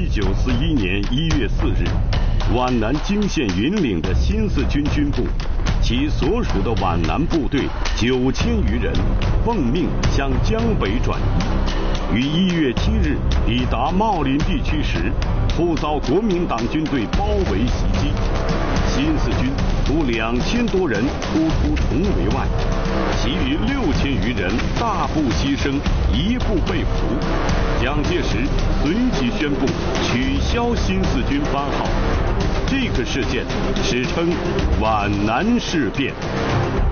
1941年1月4日，皖南泾县云岭的新四军军部，其所属的皖南部队9000余人，奉命向江北转移。于1月7日抵达茂林地区时，突遭国民党军队包围袭击。新四军除2000多人突出重围外，其余6000余人大部牺牲，一部被俘。蒋介石随即宣布取消新四军番号。这个事件史称皖南事变。